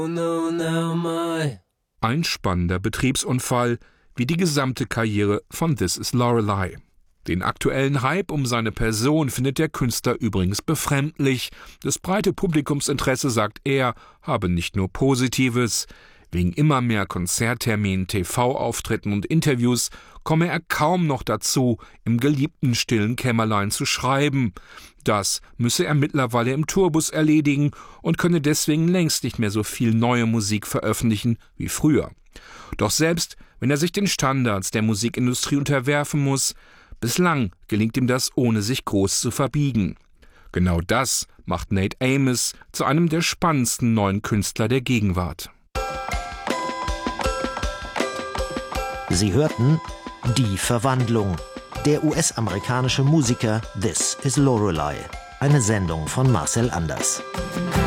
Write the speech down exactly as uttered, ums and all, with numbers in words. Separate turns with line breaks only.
Ein spannender Betriebsunfall, wie die gesamte Karriere von This Is Lorelei. Den aktuellen Hype um seine Person findet der Künstler übrigens befremdlich. Das breite Publikumsinteresse, sagt er, habe nicht nur Positives. Wegen immer mehr Konzertterminen, T V-Auftritten und Interviews komme er kaum noch dazu, im geliebten stillen Kämmerlein zu schreiben. Das müsse er mittlerweile im Tourbus erledigen und könne deswegen längst nicht mehr so viel neue Musik veröffentlichen wie früher. Doch selbst wenn er sich den Standards der Musikindustrie unterwerfen muss, bislang gelingt ihm das, ohne sich groß zu verbiegen. Genau das macht Nate Amos zu einem der spannendsten neuen Künstler der Gegenwart.
Sie hörten Die Verwandlung. Der U S-amerikanische Musiker This Is Lorelei. Eine Sendung von Marcel Anders.